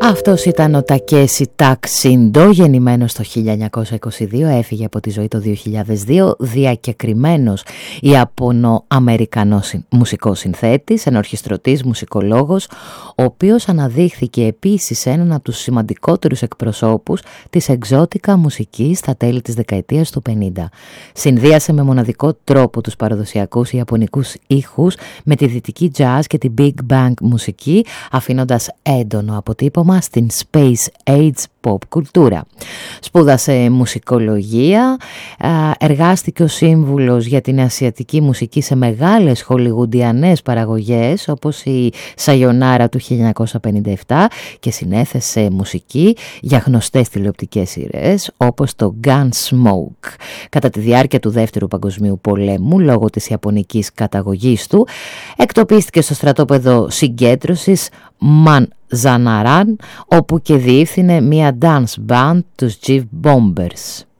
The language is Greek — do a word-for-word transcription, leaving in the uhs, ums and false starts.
Αυτός ήταν ο Τακέσι Ταξιντό, γεννημένος το χίλια εννιακόσια είκοσι δύο, έφυγε από τη ζωή το δύο χιλιάδες δύο, διακεκριμένος Ιαπωνο-Αμερικανός μουσικός συνθέτης, ενορχιστρωτής, μουσικολόγος, ο οποίος αναδείχθηκε επίσης έναν από τους σημαντικότερους εκπροσώπους της εξώτικα μουσικής στα τέλη της δεκαετίας του πενήντα. Συνδύασε με μοναδικό τρόπο τους παραδοσιακούς ιαπωνικούς ήχους με τη δυτική jazz και την big bang μουσική, αφήνοντας έντονο αποτύπωμα στην space age pop κουλτούρα. Σπούδασε μουσικολογία, εργάστηκε ως σύμβουλος για την ασιατική μουσική σε μεγάλες χολιγουντιανές παραγωγές όπως η Σαϊονάρα του χίλια εννιακόσια πενήντα επτά και συνέθεσε μουσική για γνωστές τηλεοπτικές σειρές όπως το Gunsmoke. Κατά τη διάρκεια του Δεύτερου Παγκοσμίου Πολέμου, λόγω της ιαπωνικής καταγωγής του, εκτοπίστηκε στο στρατόπεδο συγκέντρωσης Manzanar, όπου και διεύθυνε μια dance band, τους Jive Bombers.